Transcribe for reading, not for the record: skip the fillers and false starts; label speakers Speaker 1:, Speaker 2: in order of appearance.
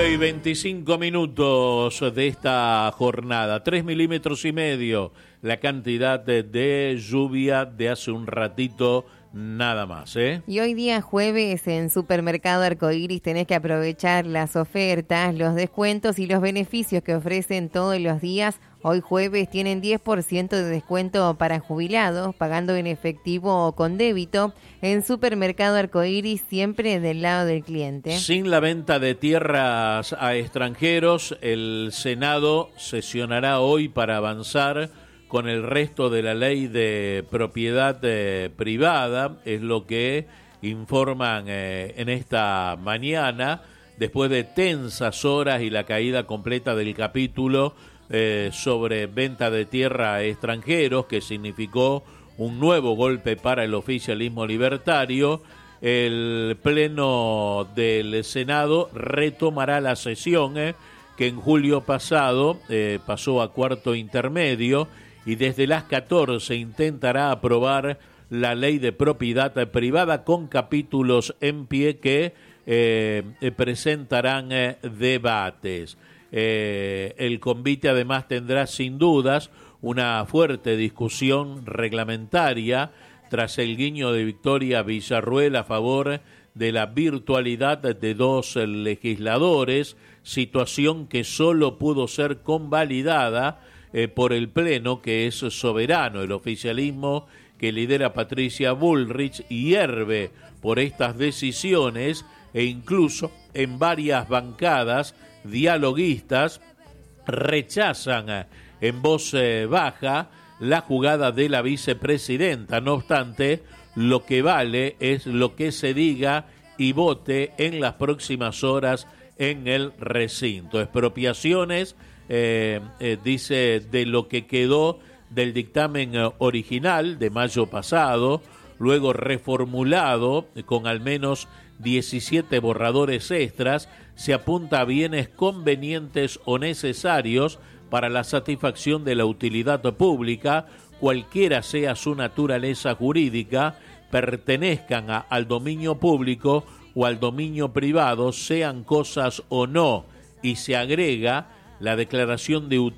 Speaker 1: 9:25 de esta jornada, 3,5 milímetros, la cantidad de lluvia de hace un ratito nada más, ¿eh?
Speaker 2: Y hoy día jueves en Supermercado Arcoíris tenés que aprovechar las ofertas, los descuentos y los beneficios que ofrecen todos los días. Hoy jueves tienen 10% de descuento para jubilados, pagando en efectivo o con débito. En Supermercado Arcoíris, siempre del lado del cliente.
Speaker 1: Sin la venta de tierras a extranjeros, el Senado sesionará hoy para avanzar con el resto de la ley de propiedad privada, es lo que informan en esta mañana, después de tensas horas y la caída completa del capítulo sobre venta de tierra a extranjeros, que significó un nuevo golpe para el oficialismo libertario. El Pleno del Senado retomará la sesión que en julio pasado pasó a cuarto intermedio, y desde las 14 intentará aprobar la ley de propiedad privada con capítulos en pie que presentarán debates. El convite además tendrá sin dudas una fuerte discusión reglamentaria tras el guiño de Victoria Villarruel a favor de la virtualidad de 2 legisladores, situación que solo pudo ser convalidada por el Pleno, que es soberano. El oficialismo que lidera Patricia Bullrich hierve por estas decisiones, e incluso en varias bancadas dialoguistas rechazan en voz baja la jugada de la vicepresidenta. No obstante, lo que vale es lo que se diga y vote en las próximas horas en el recinto. Expropiaciones, dice, de lo que quedó del dictamen original de mayo pasado, luego reformulado con al menos 17 borradores extras, se apunta a bienes convenientes o necesarios para la satisfacción de la utilidad pública, cualquiera sea su naturaleza jurídica, pertenezcan al dominio público o al dominio privado, sean cosas o no, y se agrega la declaración de